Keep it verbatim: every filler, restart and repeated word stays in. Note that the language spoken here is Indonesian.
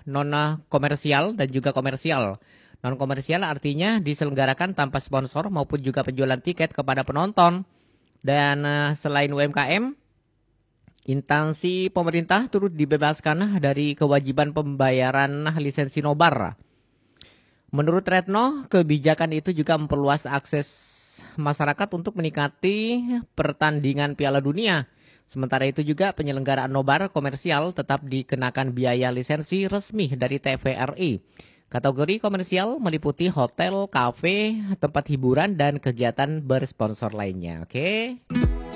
non komersial dan juga komersial. Non komersial artinya diselenggarakan tanpa sponsor maupun juga penjualan tiket kepada penonton. Dan uh, selain U M K M, instansi pemerintah turut dibebaskan dari kewajiban pembayaran lisensi nobar. Menurut Retno, kebijakan itu juga memperluas akses masyarakat untuk menikmati pertandingan Piala Dunia. Sementara itu juga penyelenggaraan nobar komersial tetap dikenakan biaya lisensi resmi dari T V R I. Kategori komersial meliputi hotel, kafe, tempat hiburan, dan kegiatan bersponsor lainnya. Oke?